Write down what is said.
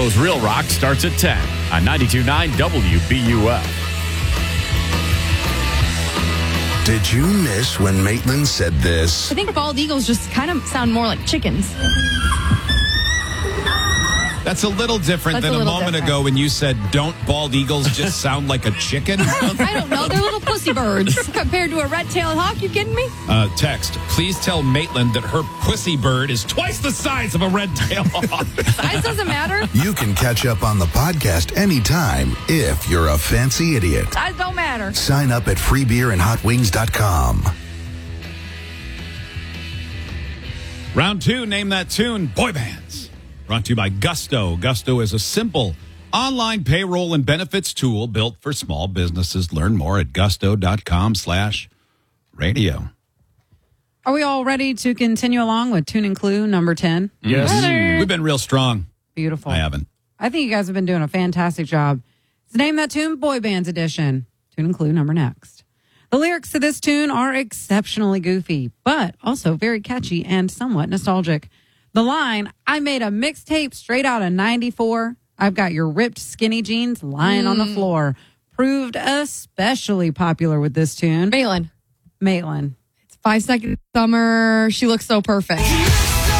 Chicago's Real Rock starts at 10 on 92.9 WBUF. Did you miss when Maitland said this? I think bald eagles just kind of sound more like chickens. That's a little different than a moment ago when you said, don't bald eagles just sound like a chicken? I don't know. They're little pussy birds compared to a red-tailed hawk. You kidding me? Text, please tell Maitland that her pussy bird is twice the size of a red-tailed hawk. Size doesn't matter. You can catch up on the podcast anytime if you're a fancy idiot. Size don't matter. Sign up at freebeerandhotwings.com. Round 2, name that tune, boy bands. Brought to you by Gusto. Gusto is a simple online payroll and benefits tool built for small businesses. Learn more at gusto.com/radio. Are we all ready to continue along with Tune and Clue number 10? Yes. We've been real strong. Beautiful. I haven't. I think you guys have been doing a fantastic job. It's Name That Tune, Boy Bands edition. Tune and Clue number next. The lyrics to this tune are exceptionally goofy, but also very catchy and somewhat nostalgic. The line, I made a mixtape straight out of 94. I've got your ripped skinny jeans lying on the floor. Proved especially popular with this tune. Maitland. Maitland. It's 5 Seconds of Summer. She looks so perfect.